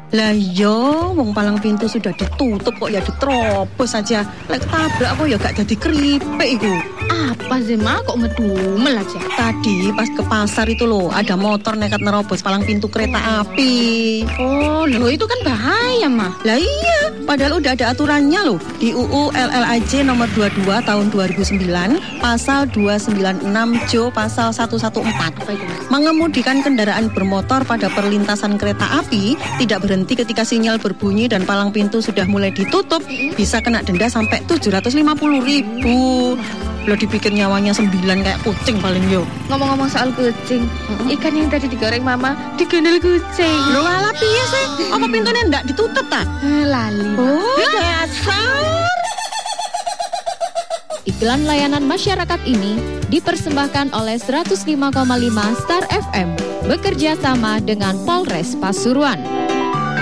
Lah yo, wong palang pintu sudah ditutup kok ya diterobos saja. Lek tabrak kok ya gak jadi keripik iku. Apa sih Ma kok ngedumel aja? Tadi pas ke pasar itu loh, ada motor nekat nerobos palang pintu kereta api. Oh, loh itu kan bahaya Ma. Lah iya, padahal udah ada aturannya loh. Di UU LLAJ nomor 22 tahun 2009, pasal 296 Jo pasal 114. Apa itu Mas? Mengemudikan kendaraan bermotor pada perlintasan kereta api tidak berhenti ketika sinyal berbunyi dan palang pintu sudah mulai ditutup, bisa kena denda sampai 750.000. Lo dipikir nyawanya 9 kayak kucing paling yo. Ngomong-ngomong soal kucing, ikan yang tadi digoreng Mama digendel kucing. Lo ala piye sih? Apa pintunya ndak ditutup ta? Lali. Oh, dasar. Iklan layanan masyarakat ini dipersembahkan oleh 105,5 Star FM bekerja sama dengan Polres Pasuruan.